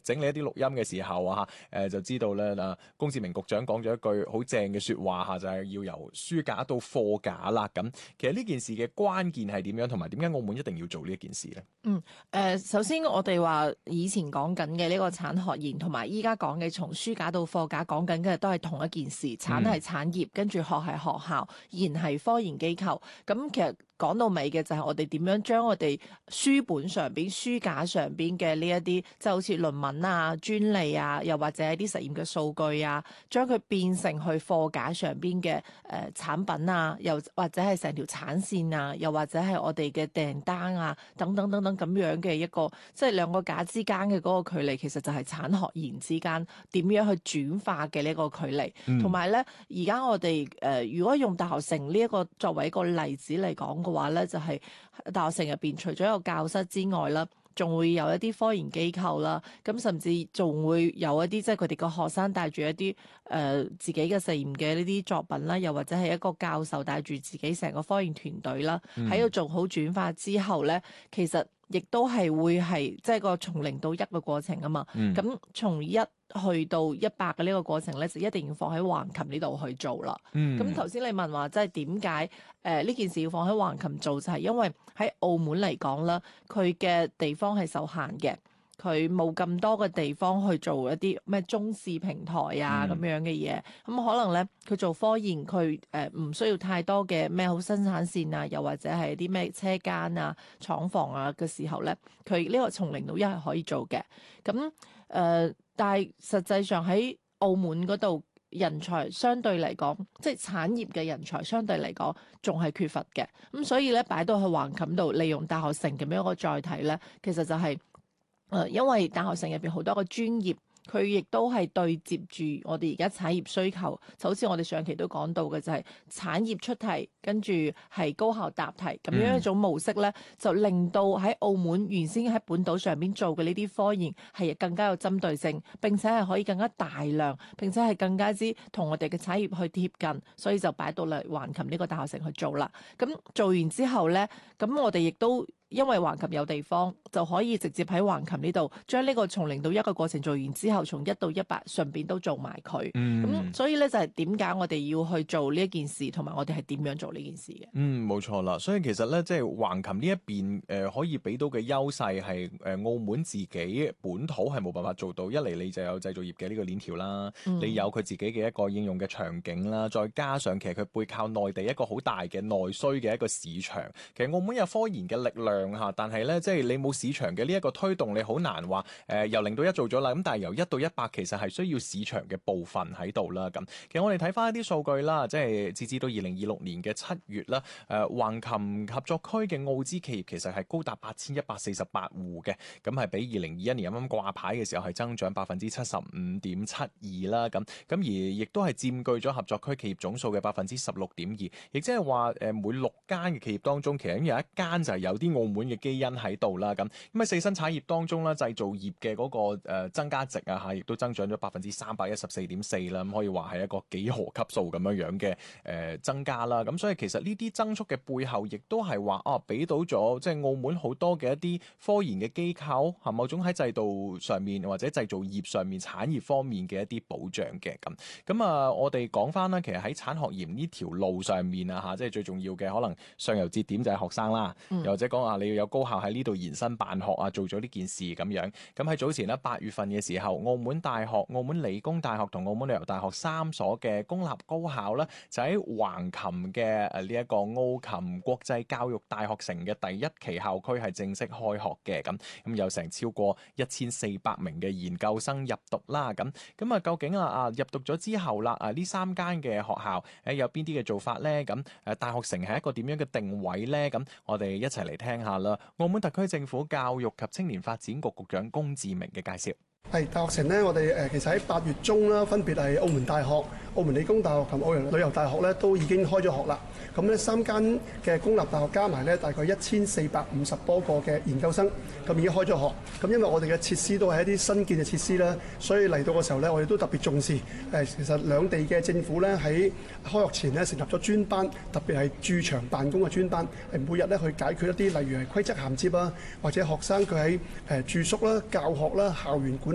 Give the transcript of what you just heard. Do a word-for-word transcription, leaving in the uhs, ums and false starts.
整理一啲錄音嘅時候啊，誒就知道咧啊，龔志明局長講咗一句好正嘅説話嚇，就係、是、要由書架到貨架啦。咁其實呢件事嘅關鍵係點樣，同埋點解澳門一定要做呢一件事咧？ 嗯，誒、呃，首先我哋話以前講緊嘅呢個產學研，同埋依家講嘅從書架到貨架講緊嘅都係同一件事，產係產業，跟住學係學校，研係科研機構。咁其實講到尾嘅就係我哋點樣將我哋書本上邊、書架上邊嘅呢一啲，即係好似論文啊、專利啊，又或者一啲實驗嘅數據啊，將佢變成去貨架上邊嘅誒產品啊，又或者係成條產線啊，又或者係我哋嘅訂單啊，等等等等咁樣嘅一個，即係兩個架之間嘅嗰個距離，其實就係產學研之間點樣去轉化嘅呢個距離。同埋咧，而家我哋誒、呃、如果用大學城呢一個作為一個例子嚟講嘅話咧，就係、是、大學城入邊除咗有教室之外啦，仲會有一啲科研機構啦，咁甚至仲會有一啲即係佢哋個學生帶住一啲誒、呃、自己嘅實驗嘅呢啲作品啦，又或者係一個教授帶住自己成個科研團隊啦，喺度做好轉化之後咧，其實亦都係會係即係個從零到一嘅過程啊嘛。咁、嗯、從一去到一百嘅呢個過程咧，就一定要放喺橫琴呢度去做啦。咁頭先你問話，即係點解誒呢件事要放喺橫琴做，就係、是、因為喺澳門嚟講啦，佢嘅地方係受限嘅，佢冇咁多嘅地方去做一啲咩中試平台啊咁、嗯、樣嘅嘢。咁可能咧，佢做科研，佢誒唔需要太多嘅咩好生產線啊，又或者係啲咩車間啊、廠房啊嘅時候咧，佢呢個從零到一係可以做嘅。咁誒。呃但係實際上喺澳門嗰度人才相對嚟講，即係產業嘅人才相對嚟講仲係缺乏嘅。咁所以咧，擺到去橫琴度，利用大學城咁樣一個載體咧，其實就係、是、誒、呃，因為大學城入邊好多個專業。佢亦都係對接住我哋而家產業需求，就好似我哋上期都講到嘅，就係、是、產業出題，跟住係高校答題咁樣一種模式咧，就令到喺澳門原先喺本島上邊做嘅呢啲科研係更加有針對性，並且係可以更加大量，並且係更加之同我哋嘅產業去貼近，所以就擺到嚟橫琴呢個大學城去做啦。咁做完之後咧，咁我哋亦都。因為橫琴有地方，就可以直接喺橫琴呢度將呢個從零到一個過程做完之後，從一到一百順便都做埋佢。咁、嗯、所以咧就係點解我哋要去做呢一件事，同埋我哋係點樣做呢件事嘅？ 嗯，冇錯啦。所以其實咧，即係橫琴呢一邊誒、呃、可以俾到嘅優勢係誒澳門自己本土係冇辦法做到。一嚟你就有製造業嘅呢個鏈條啦，嗯、你有佢自己嘅一個應用嘅場景啦，再加上其實佢背靠內地一個好大嘅內需嘅一個市場。其實澳門有科研嘅力量。但係咧，即係你冇市場嘅呢一個推動，你好難話誒、呃、由零到一做咗啦。咁但係由一到一百，其實係需要市場嘅部分喺度啦。咁其實我哋睇翻一啲數據啦，即係截至到二零二六年嘅七月啦，誒、呃、橫琴合作區嘅澳資企業其實係高達八千一百四十八戶嘅，咁係比二零二一年啱啱掛牌嘅時候係增長百分之七十五點七二啦。咁咁而亦都係佔據咗合作區企業總數嘅百分之十六點二，亦即係話誒每六間嘅企業當中，其實有一間就係有啲澳門嘅基因喺度啦，咁咁喺四新產業當中咧，製造業嘅嗰個誒增加值啊嚇，亦都增長咗百分之三百一十四點四啦，咁可以話係一個幾何級數咁樣樣嘅誒增加啦。咁所以其實呢啲增速嘅背後，亦都係話啊，俾到咗即係澳門好多嘅一啲科研嘅機構，係某種喺制度上面或者製造業上面產業方面嘅一啲保障嘅咁。咁啊，我哋講翻啦，其實喺產學研呢條路上面啊嚇，即係最重要嘅可能上游節點就係學生啦，又、嗯、或者講話你要有高校喺呢度延伸辦學啊，做咗呢件事咁樣。咁喺早前咧八月份嘅時候，澳門大學、澳門理工大學同澳門旅遊大學三所嘅公立高校咧，就喺橫琴嘅誒呢一個澳琴國際教育大學城嘅第一期校區係正式開學嘅。咁咁有成超過一千四百名嘅研究生入讀啦。咁咁啊，究竟啊啊入讀咗之後啦，啊呢三間嘅學校誒有邊啲嘅做法咧？咁誒大學城係一個點樣嘅定位咧？咁我哋一齊嚟聽下啦。澳門特區政府教育及青年發展局局長龔志明嘅介紹。 係大學城咧，我哋誒其實喺八月中啦，分別係澳門大學、澳門理工大學同澳門旅遊大學咧，都已經開咗學啦。咁呢三間嘅公立大學加埋咧，大概一千四百五十多個嘅研究生，咁已經開咗學。咁因為我哋嘅設施都係一啲新建嘅設施啦，所以嚟到嘅時候咧，我哋都特別重視。誒，其實兩地嘅政府咧喺開學前咧成立咗專班，特別係駐場辦公嘅專班，係每日咧去解決一啲例如係規則銜接啊，或者學生佢喺誒住宿啦、教學啦、校園管